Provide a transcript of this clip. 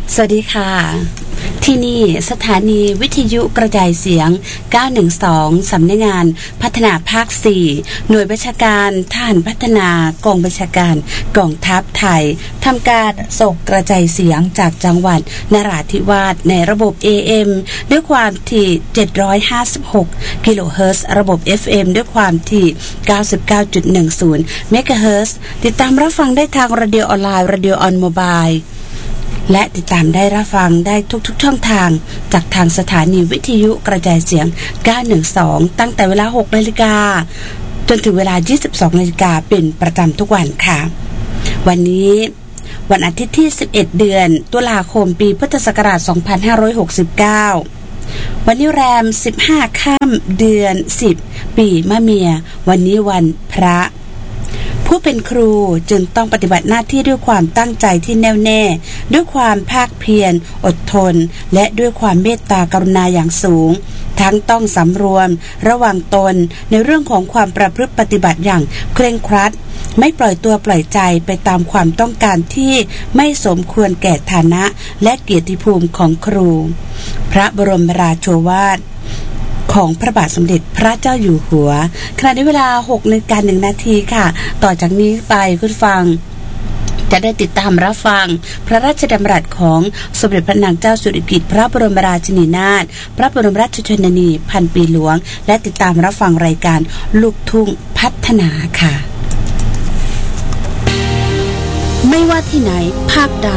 สวัสดีค่ะที่นี่สถานีวิทยุกระจายเสียง912สำนักงานพัฒนาภาค4หน่วยบัญชาการทหารพัฒนากองบัญชาการกองทัพไทยทำการส่งกระจายเสียงจากจังหวัดนราธิวาสในระบบ AM ด้วยความถี่756กิโลเฮิรตซ์ระบบ FM ด้วยความถี่99.10เมกะเฮิรตซ์ติดตามรับฟังได้ทางเรดิโอออนไลน์เรดิโอออนโมบายและติดตามได้รับฟังได้ทุกช่องทางจากทางสถานีวิทยุกระจายเสียง912ตั้งแต่เวลา 6:00 นจนถึงเวลา 22:00 นเป็นประจำทุกวันค่ะวันนี้วันอาทิตย์ที่11เดือนตุลาคมปีพุทธศักราช2569วันนี้แรม15ค่ำเดือน10ปีมะเมียวันนี้วันพระผู้เป็นครูจึงต้องปฏิบัติหน้าที่ด้วยความตั้งใจที่แน่วแน่ด้วยความภาคเพียรอดทนและด้วยความเมตตากรุณาอย่างสูงทั้งต้องสำรวมระวังตนในเรื่องของความประพฤติปฏิบัติอย่างเคร่งครัดไม่ปล่อยตัวปล่อยใจไปตามความต้องการที่ไม่สมควรแก่ฐานะและเกียรติภูมิของครูพระบรมราโชวาทของพระบาทสมเด็จพระเจ้าอยู่หัวขณะนี้เวลา 6:01 นาทีค่ะต่อจากนี้ไปคุณฟังจะได้ติดตามรับฟังพระราชดำรัสของสมเด็จพระนางเจ้าสิริกิติ์พระบรมราชินีนาถพระบรมราชชนนีพันปีหลวงและติดตามรับฟังรายการลูกทุ่งพัฒนาค่ะไม่ว่าที่ไหนภาคใด